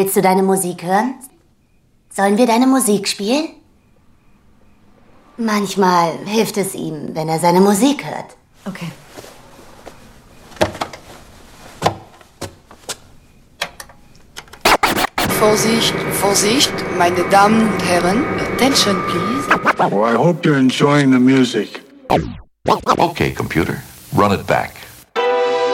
Willst du deine Musik hören? Sollen wir deine Musik spielen? Manchmal hilft es ihm, wenn er seine Musik hört. Okay. Vorsicht, Vorsicht, meine Damen und Herren. Attention, please. Well, I hope you're enjoying the music. Okay, computer, run it back.